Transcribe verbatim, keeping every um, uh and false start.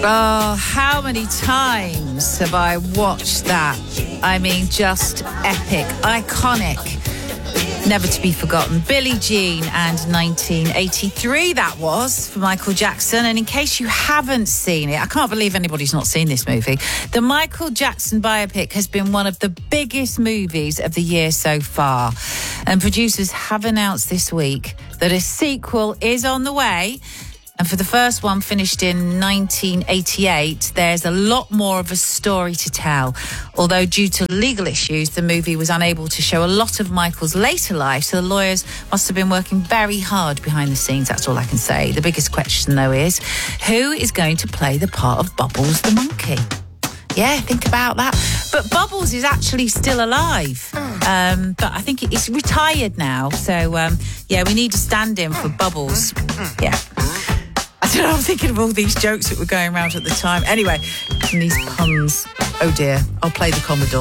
Oh, how many times have I watched that? I mean, just epic, iconic, never to be forgotten. Billie Jean and nineteen eighty-three, that was, for Michael Jackson. And in case you haven't seen it, I can't believe anybody's not seen this movie. The Michael Jackson biopic has been one of the biggest movies of the year so far. And producers have announced this week that a sequel is on the way. And for the first one, finished in nineteen eighty-eight, there's a lot more of a story to tell. Although due to legal issues, the movie was unable to show a lot of Michael's later life, so the lawyers must have been working very hard behind the scenes. That's all I can say. The biggest question, though, is who is going to play the part of Bubbles the monkey? Yeah, think about that. But Bubbles is actually still alive. Um, but I think it's retired now. So, um, yeah, we need a stand-in for Bubbles. Yeah. I don't know, I'm thinking of all these jokes that were going around at the time. Anyway, and these puns. Oh dear, I'll play the Commodore.